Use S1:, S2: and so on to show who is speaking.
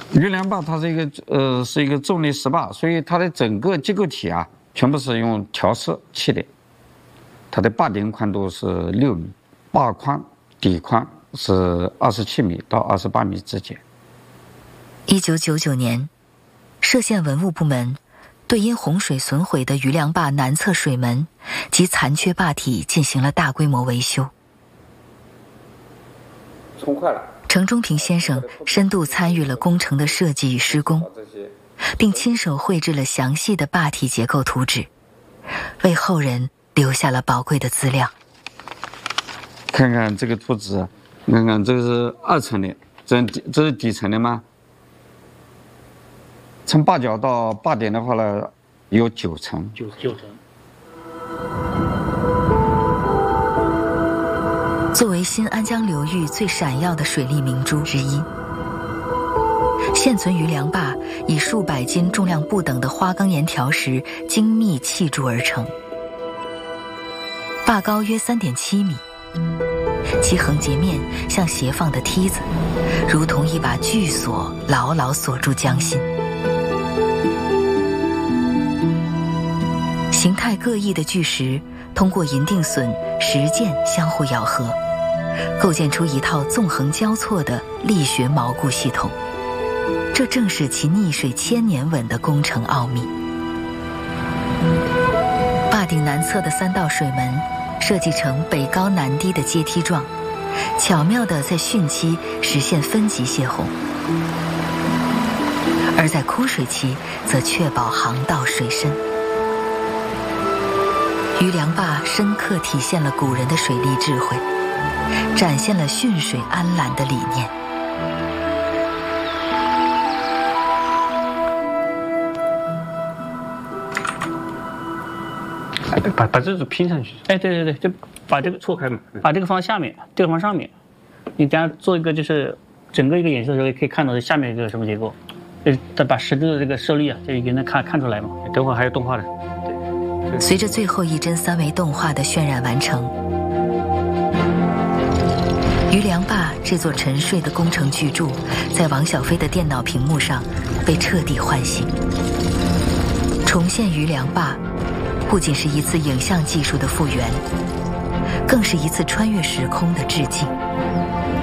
S1: 余梁坝它是一个重力石坝，所以它的整个结构体啊，全部是用调色砌的。它的坝顶宽度是6米，坝宽底宽是27米到28米之间。
S2: 1999年，歙县文物部门对因洪水损毁的余梁坝南侧水门及残缺坝体进行了大规模维修。
S1: 冲坏了。
S2: 程中平先生深度参与了工程的设计与施工，并亲手绘制了详细的坝体结构图纸，为后人留下了宝贵的资料。
S1: 看看这个图纸，看看这个是2层的，这是底层的吗？从坝脚到坝顶的话呢，有9层。
S3: 9层。
S2: 作为新安江流域最闪耀的水利明珠之一，现存余梁坝以数百斤重量不等的花岗岩条石精密砌筑而成，坝高约3.7米，其横截面像斜放的梯子，如同一把巨锁牢牢锁住江心。形态各异的巨石通过银锭榫、石件相互咬合，构建出一套纵横交错的力学锚固系统，这正是其逆水1000年稳的工程奥秘。坝顶南侧的3道水门设计成北高南低的阶梯状，巧妙地在汛期实现分级泄洪，而在枯水期则确保航道水深。余梁坝深刻体现了古人的水利智慧，展现了汛水安澜的理念。
S3: 把这个拼上去。哎，对，就把这个错开嘛，把这个放下面，这个放上面。你等下做一个就是整个一个演示的时候，也可以看到这下面一个什么结构，再把实质的这个设立啊，就也能看出来嘛。等会儿还有动画的。
S2: 随着最后一帧3维动画的渲染完成，余梁坝这座沉睡的工程巨著，在王小飞的电脑屏幕上被彻底唤醒。重现余梁坝，不仅是一次影像技术的复原，更是一次穿越时空的致敬。